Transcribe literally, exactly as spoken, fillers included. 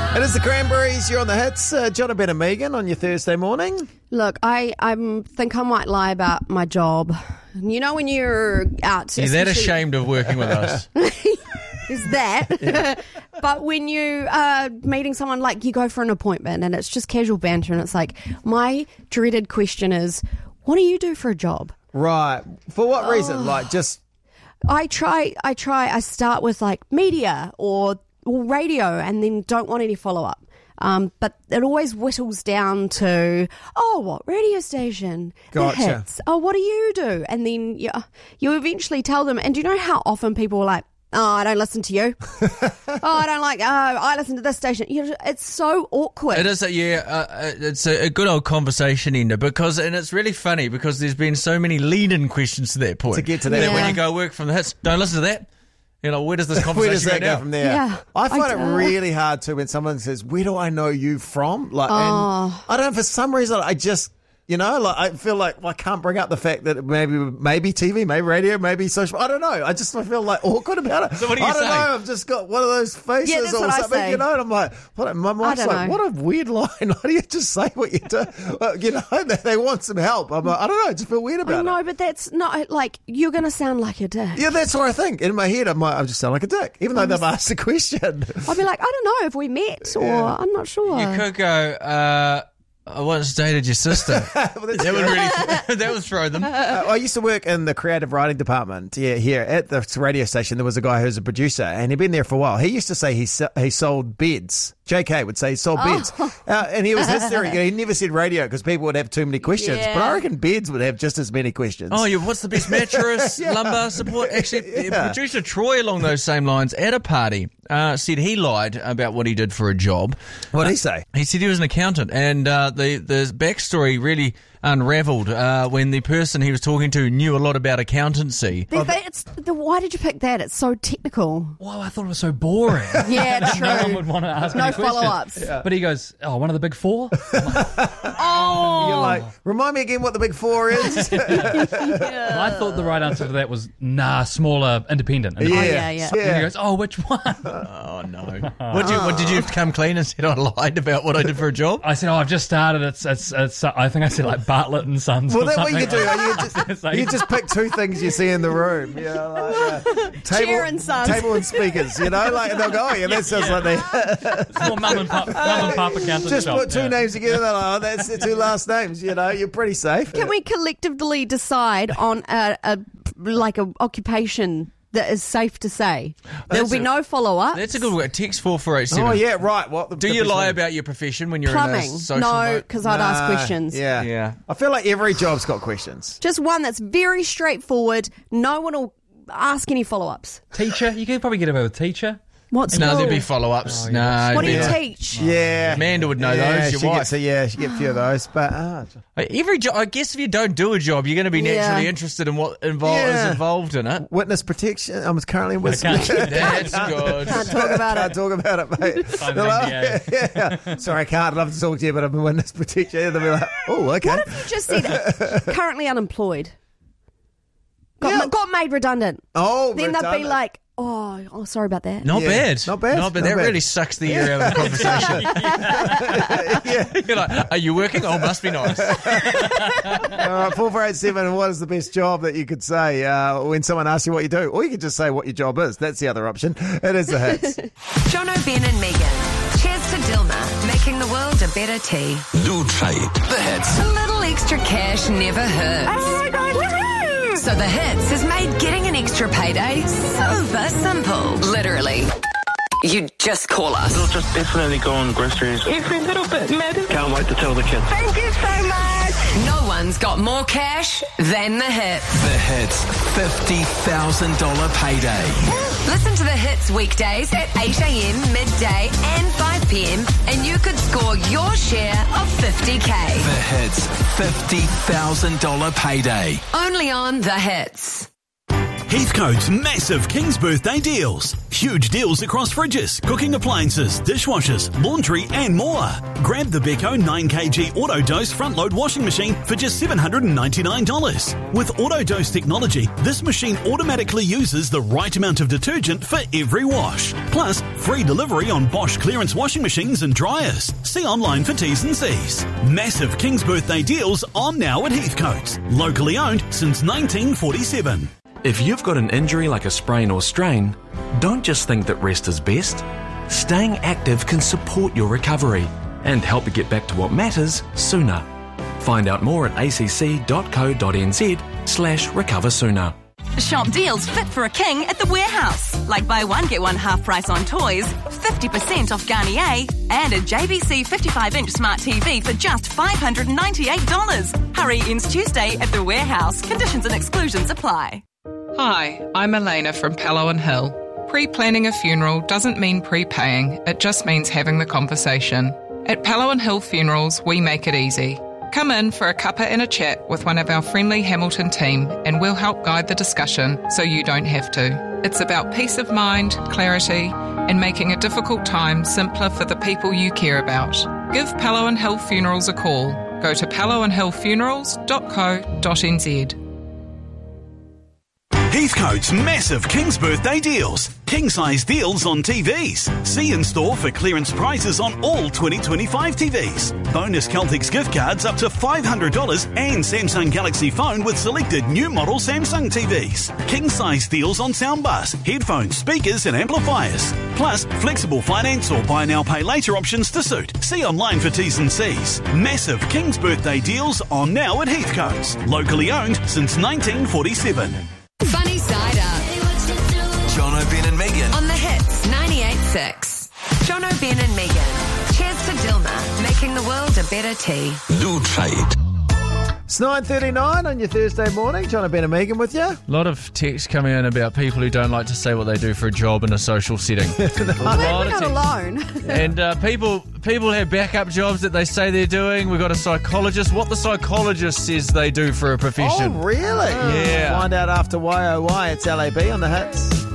It is the Cranberries. You're on the hits. Uh, John, Ben and Megan on your Thursday morning. Look, I I'm, think I might lie about my job. You know when you're out... You're that ashamed of working with us. Is that. Yeah. But when you are meeting someone, like you go for an appointment and it's just casual banter and it's like, my dreaded question is, what do you do for a job? Right. For what oh. reason? Like just... I try, I try, I start with like media or, or radio and then don't want any follow-up. Um, but it always whittles down to, oh, what radio station? Gotcha. The hits. Oh, what do you do? And then you, you eventually tell them. And do you know how often people are like, oh, I don't listen to you. oh, I don't like, oh, I listen to this station. You know, it's so awkward. It is, a, yeah, uh, it's a, a good old conversation ender because, and it's really funny because there's been so many lead-in questions to that point. To get to that. That yeah. when you go work from the hits, don't listen to that. You know, where does this conversation where does that go, go now? from there? Yeah, I find I it do. really hard too when someone says, where do I know you from? Like, Oh. and I don't know, for some reason, I just... You know, like I feel like I can't bring up the fact that maybe maybe T V, maybe radio, maybe social. I don't know. I just I feel like awkward about it. So what do you I don't say? know. I've just got one of those faces Yeah, that's or what I something, say. you know. And I'm like, what? My wife's don't like, know. what a weird line. Why do you just say what you do? Well, you know, they, they want some help. I'm like, I don't know. I just feel weird I about know, it. but that's not like you're going to sound like a dick. Yeah, that's what I think. In my head, I'm like, I just sound like a dick, even though they've asked the question. I'll be like, I don't know if we met or Yeah. I'm not sure. You could go, uh, I once dated your sister. Well, that's That would good. really, that would throw them. Uh, I used to work in the creative writing department. Yeah, here at the radio station, there was a guy who was a producer, and he'd been there for a while. He used to say he se- he sold beds. J K would say he sold beds, Oh. uh, and he was his theory. He never said radio because people would have too many questions. Yeah. But I reckon beds would have just as many questions. Oh, yeah, what's the best mattress, lumbar support? Actually, Yeah. producer Troy, along those same lines, at a party, uh, said he lied about what he did for a job. What did he say? He said he was an accountant, and uh, the the backstory really unravelled uh, when the person he was talking to knew a lot about accountancy. The, that- it's, the, why did you pick that? It's so technical. Whoa, I thought it was so boring. Yeah, No one true. would want to ask No any questions. follow-ups. But he goes, oh, one of the big four? Oh, You're like, remind me again what the big four is. I thought the right answer for that was, nah, smaller, independent. yeah, Oh, yeah, yeah. And he goes, oh, which one? Oh no! What did you? What did you come clean and said I lied about what I did for a job? I said, oh, I've just started. It's, it's, it's. I think I said like Bartlett and Sons. Well, or that's what something. you could do. You just, It's like- you just pick two things you see in the room. You know, like, uh, table, Chair and sons. table and speakers. You know, like and they'll go, oh yeah, that sounds like they. It's more mum and pop, mum and pop accountant Just shop. put two yeah. names together. They're like, oh, that's the two last names. You know, you're pretty safe. can we collectively decide on a, a like a occupation that is safe to say? There will That's be a- no follow-up. That's a good one. Text four four eight seven. Oh yeah, right. What the, Do the you best lie one? about your profession when you're in a Plumbing. social No, mode? because I'd ask Nah, questions. Yeah, Yeah. I feel like every job's got questions. Just one that's very straightforward. No one will ask any follow-ups. Teacher, you could probably get away with teacher. What's No, wrong? there'd be follow-ups. Oh, no. yeah. What do you it'd be- teach? Yeah, Amanda would know yeah, those, your she wife. gets a, yeah, she get a few of those. But uh, Every job, I guess, if you don't do a job, you're going to be naturally Yeah. interested in what invol- Yeah. is involved in it. witness protection. I'm currently in witness. can't- That's good. Can't talk about Can't it. talk about it, mate. Sign They're an like, N D A. yeah, yeah. Sorry, I can't. I'd love to talk to you, but I'm in witness protection. They'll be like, oh, okay. What if you just said currently unemployed? Got, Yeah. ma- got made redundant. Oh, Then they'd be redundant. like, oh, oh, sorry about that. Not Yeah. bad. Not bad. Not bad. Not That bad. really sucks the air out of the conversation. yeah. You're like, are you working? Oh, must be nice. All right, four four eight seven. What is the best job that you could say uh, when someone asks you what you do? Or you could just say what your job is. That's the other option. It is the hits. John O'Ben and Megan. Cheers to Dilma, making the world a better tea. New trade. The hits. A little extra cash never hurts. Oh my God, woohoo! So the hits has made getting an extra payday super simple. Literally. You just call us. We'll just definitely go on groceries. Every little bit matters. Can't wait to tell the kids. Thank you so much. No one's got more cash than the hits. The hits. fifty thousand dollars payday. Listen to the hits weekdays at eight a.m, midday and five p.m. and you could score your share of fifty K. The hits. fifty thousand dollars payday. Only on the hits. Heathcote's massive King's Birthday deals. Huge deals across fridges, cooking appliances, dishwashers, laundry and more. Grab the Beko nine kilogram Auto Dose front load washing machine for just seven hundred ninety-nine dollars. With Auto Dose technology, this machine automatically uses the right amount of detergent for every wash. Plus, free delivery on Bosch clearance washing machines and dryers. See online for T's and C's. Massive King's Birthday deals on now at Heathcote's. Locally owned since nineteen forty-seven. If you've got an injury like a sprain or strain, don't just think that rest is best. Staying active can support your recovery and help you get back to what matters sooner. Find out more at acc.co.nz slash recover sooner. Shop deals fit for a king at the Warehouse. Like buy one, get one half price on toys, fifty percent off Garnier, and a J V C fifty-five inch smart T V for just five hundred ninety-eight dollars. Hurry ends Tuesday at the Warehouse. Conditions and exclusions apply. Hi, I'm Elena from Pallo and Hill. Pre-planning a funeral doesn't mean prepaying, it just means having the conversation. At Pallo and Hill Funerals, we make it easy. Come in for a cuppa and a chat with one of our friendly Hamilton team and we'll help guide the discussion so you don't have to. It's about peace of mind, clarity and making a difficult time simpler for the people you care about. Give Pallo and Hill Funerals a call. Go to pallo and hill funerals dot co dot n z. Heathcote's massive King's Birthday deals. King-size deals on T Vs. See in store for clearance prices on all twenty twenty-five T Vs. Bonus Celtics gift cards up to five hundred dollars and Samsung Galaxy Phone with selected new model Samsung T Vs. King-size deals on soundbars, headphones, speakers and amplifiers. Plus, flexible finance or buy now pay later options to suit. See online for T's and C's. Massive King's Birthday deals on now at Heathcote's. Locally owned since nineteen forty-seven. Funny Side Up. Jono, Ben and Megan. On the Hits ninety-eight point six. Jono, Ben and Megan. Cheers to Dilma, making the world a better tea. Do try it. It's nine thirty-nine on your Thursday morning. John and Ben and Megan with you. A lot of texts coming in about people who don't like to say what they do for a job in a social setting. We're not alone. And uh, people people have backup jobs that they say they're doing. We've got a psychologist. What the psychologist says they do for a profession. Oh, really? Yeah. Find out after Y O Y. It's L A B on the Hits.